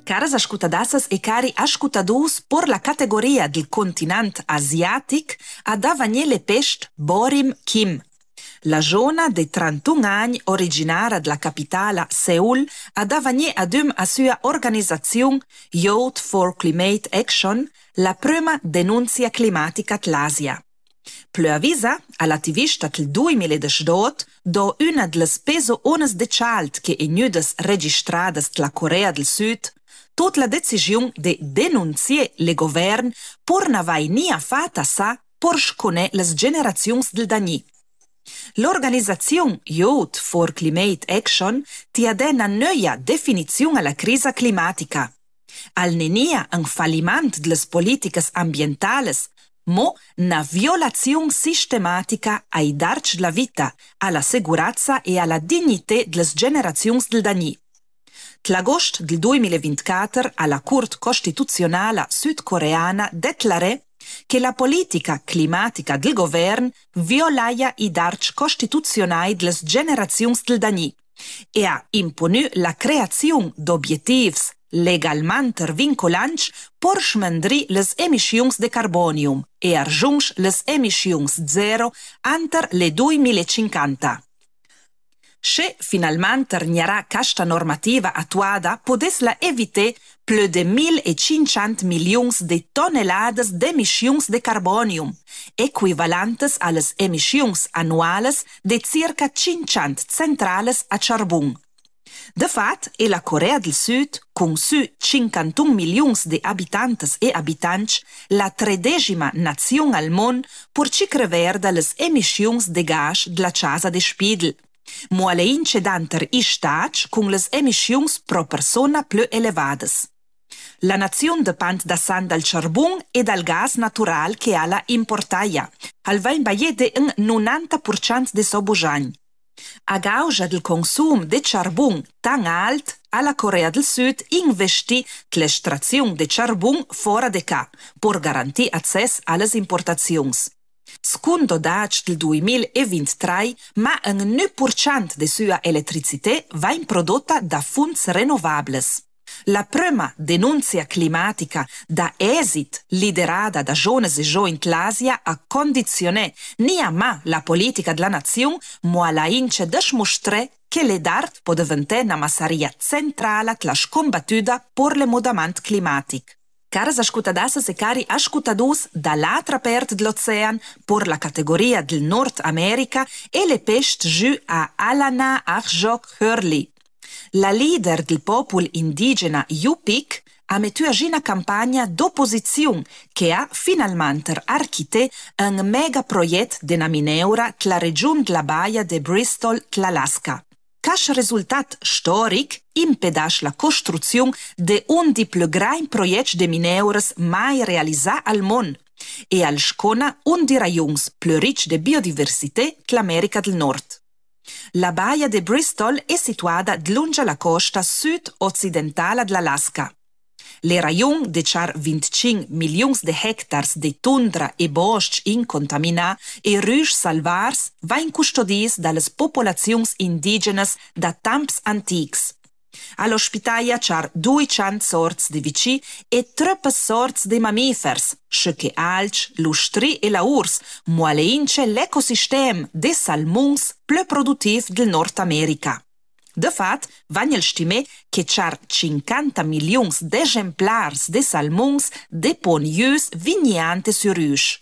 Caras ascoltadassas e cari ascoltadus, por la categoria del continent asiatic ha davagné le pest Borim Kim. La giona de 31 anni originara della capitala Seul ha davagné adum a sua organizzazione Youth for Climate Action la prima denunzia climatica dell'Asia. Plöavisa, all'attivista del 2018, do una delle pesones de chalt che ignudas registradas della Corea del Sud, tutta la decisione de denunziare le govern por navai nia fata sa por sconè les generazions del dagni. L'organizzazione Youth for Climate Action ti ha una nuova definizione alla crisi climatica. Al nenia un fallimento delle politiche ambientali, ma una violazione sistematica ai darci della vita, alla sicurezza e alla dignità delle generazioni del dagni. L'agosto del 2024 alla Corte Costituzionale sudcoreana declarò che la politica climatica del governo violaia i darci costituzionali delle generazioni del dagni e ha imponuto la creazione di obiettivi legalmente vincolanti per smendri le emissioni di carbonium e raggiungere le emissioni zero entro le 2050. Se finalmente n'era questa normativa attuata, potesse evitare più di 1.500 milioni di tonnellate di emissioni di carbonium, equivalenti alle emissioni annuali di circa 500 centrali a carbone. De fatto, è la Corea del Sud, con su 51 milioni di abitanti e abitanti, la 13ª nazione al mondo per circoscrivere le emissioni di gas della casa di Spiegel. Ma le incidenti i stati con le emissioni pro persona più elevate. La nazione dipende da dal carbone e dal gas naturale che ha la importaia, al vain di un 90% di sobojagni. A causa del consumo di carbone tan alto, alla Corea del Sud investì l'estrazione di carbone fuori di qua, per garantire accesso alle importazioni. Secondo dati del 2023, ma un 9% di sua elettricità va prodotta da fonti rinnovabili. La prima denunzia climatica da esito liderata da giovani e giovani dell'Asia a condizionare non la politica della nazione, ma la ince dimostrare che le DART può diventare una massaria centrale della scombattuta per le mutamenti climatiche. Caras ascoltadasses e cari ascoltadus dall'altra parte dell'oceano per la categoria del Nord America e le pest giù a Alana Arjok Hurley. La leader del popolo indigena Yupik ha messo a una campagna d'opposizione che ha finalmente architettato un mega progetto di mineura della regione della baia di Bristol, l'Alaska. Questo risultato storico impedisce la costruzione di un dei più grandi progetti di mineure mai realizzati al mondo e al scona un dei rayon più ricchi di biodiversità dell'America del Nord. La baia di Bristol è situata lungo la costa sud-occidentale dell'Alaska. Le rayon di 25 milioni di hectari di tundra e boschi incontaminati e rusci salvars vanno custoditi dalle popolazioni indigene da tempi antichi. All'ospitaia c'è 200 sorti di vici e 3 sorti di mammiferi, che alci, lustri e la urs, ma le ince l'ecosistema dei salmoni più produttivi del Nord America. De fatto, vanno stimare che c'è 50 milioni di esemplari di salmoni deponius vignanti su rusci.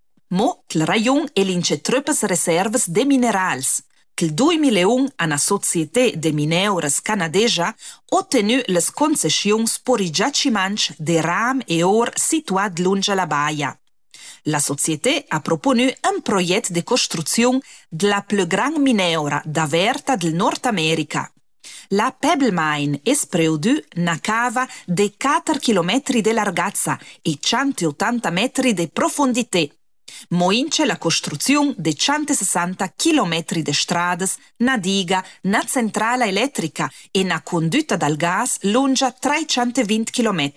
Ma il rayon è l'ince troppe riserve di minerali. Nel 2001 una società di mineure canadese ha ottenuto le concessioni per i giacimenti di rame e oro situati lungo la baia. La società ha proposto un progetto di costruzione della più grande mineura d'averta del Nord America. La Pebble Mine è produtta una cava di 4 km di larghezza e 180 metri di profondità. Moince la costruzione di 160 km di strade, una diga, una centrale elettrica e una condotta dal gas lungo 320 km.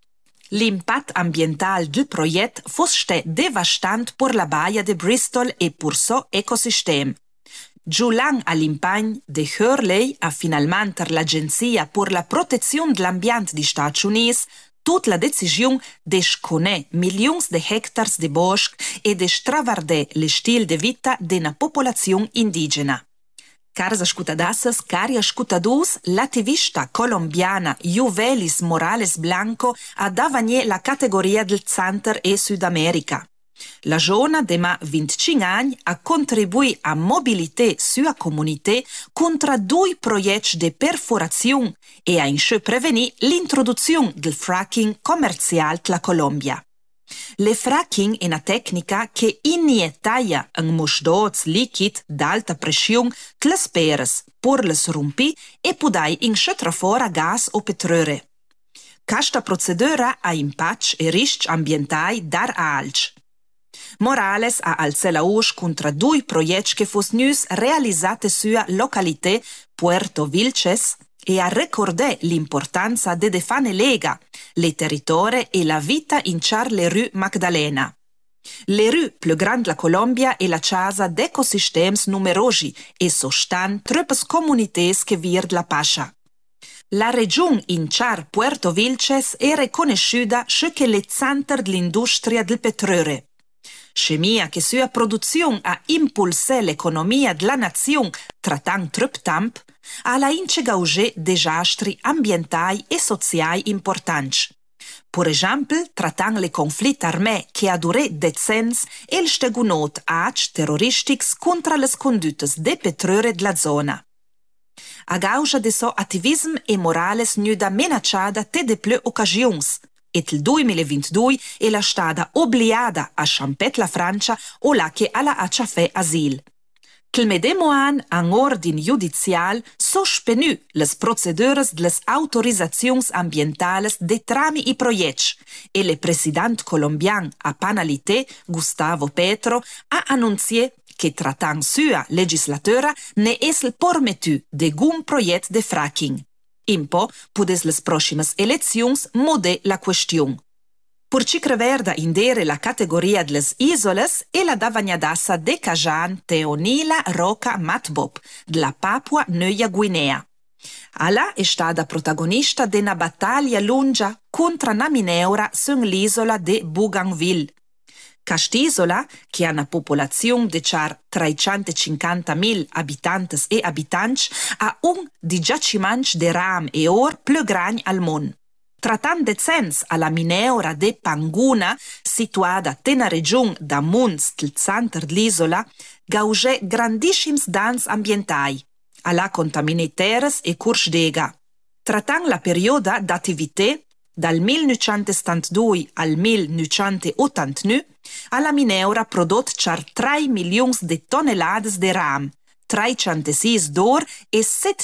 L'impatto ambientale del progetto fosse devastante per la baia di Bristol e per il suo ecosistema. Giulan all'impagn de Hurley a finalmente l'Agenzia per la protezione dell'ambiente di Stati Uniti tutta la decisione de sconè milioni di hectari di bosco e de stravardè le stil de vita della popolazione indigena. Caras ascutadasses, cari ascutadus, l'attivista colombiana Juvelis Morales Blanco ha davagné la categoria del Center e Sud America. La giovane de 25 anni ha contribuito a mobilité sua comunità contro 2 progetti di perforazione e a prevenire l'introduzione del fracking commerciale della Colombia. Le fracking è una tecnica che inietta un musdoz liquid d'alta pressione tra le peres per le rompi e pudai in fuori gas o petrolio. Questa procedura ha impatti e rischi ambientali dar alti. Morales ha alzato la voce contro 2 progetti che fossero realizzati sulla località Puerto Vilches e a ricordare l'importanza di defane lega, le territori e la vita in le rue Magdalena. Le rue più grandi della Colombia è la casa d'ecosistemi numerosi e sostanno troppe comunità che vivono la pascia. La regione in Puerto Vilches è riconosciuta come centro dell'industria del petrolio. Scemia che sua produzione ha impulsato l'economia della nazione trattando troppo tempo, ha incegaugé disastri ambientali e sociali importanti. Per esempio, trattando le conflitti armati che ha durato decenni e il stegunot atti terroristici contro le condotte de petrolio della zona. A causa del suo attivismo e Morales non ha minacciata de più occasioni. E il 2022 è la stata obbligata a scampare la Francia o la che alla acciaffè asil. Il medesimo anno, un ordine giudiziale sospenu le procedure delle autorizzazioni ambientali de trami i progetti e il presidente colombiano a penalità, Gustavo Petro, ha annunciato che trattando sua legislatura ne è il permettu de un progetto de fracking. In po' pudes les proximes elezioni modè la questione. Per ci creverda indere la categoria delle isoles e la davagnadassa de Cajan Teonila Roca Matbob, della Papua Nuova Guinea. Alla è stata protagonista di una battaglia lunga contro una mineura sull'isola de Bougainville. Quest'isola, che ha una popolazione di 350.000 abitanti e abitanti, ha un di giacimenti di ram e oro più grandi al mondo. Trattando decenni alla mineura de Panguna, situata nella regione da Munz, del centro dell'isola, gaugè grandissimi danni ambientali, alla contaminate terre e corsi d'ega. Trattando la periodo d'attività, dal 1972 al 1989, alla mineura prodotto 3 milioni di tonnellate di ram, 306 d'oro e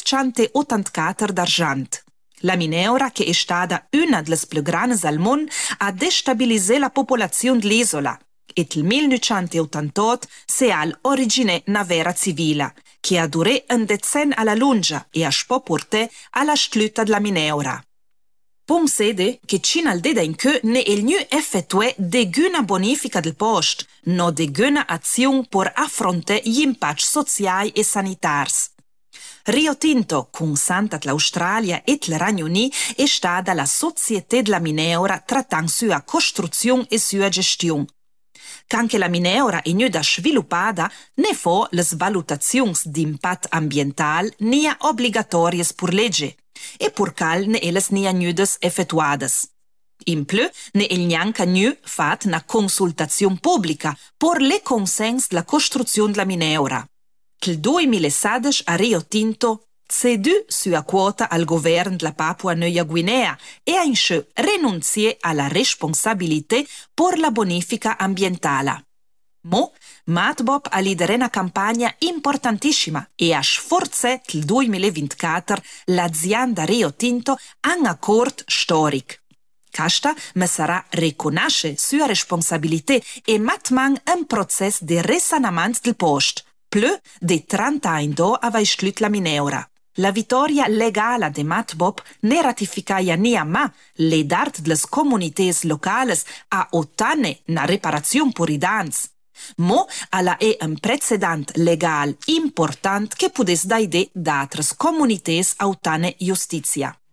784 d'argento. La mineura, che è stata una delle più grandi al mondo, ha destabilizzato la popolazione dell'isola e nel 1988 si ha originato una vera civile, che ha durato un decennio alla lunga e ha portato alla schluta della mineura. Pensate che cino al deda in che ne è nu effettué deguna bonifica del posto, no deguna azione per affrontare gli impatti sociali e sanitari. Rio Tinto, consanta l'Australia e il Regno Unito, è stata la società della mineura trattando sua costruzione e sua gestione. Anche la mineura è nu da sviluppata, ne fa le valutazioni di impatto ambientale nia obbligatorie per legge. E pur cal ne eles nia nudes effettuades. In più, ne el neanca nu fat na consultazione pubblica por le consens la costruzione della mineura. Il 2016 a Rio Tinto cedu sua quota al governo della Papua Nuova Guinea e ha insce renunzié alla responsabilità per la bonifica ambientale. Mo, Matbob ha liderato una campagna importantissima e ha sforzato il 2024 l'azienda Rio Tinto a un accordo storico. Questa mi sarà riconoscere sua responsabilità e matman un processo di risanamento del posto, più di 30 anni dopo aveva escluso la mineura. La vittoria legale di Matbob ne ratificaia niama le dart delle comunità locali a ottenere una riparazione per i danni. Mo alla è un precedent legal important che pudes daide d'altras comunités autane giustizia.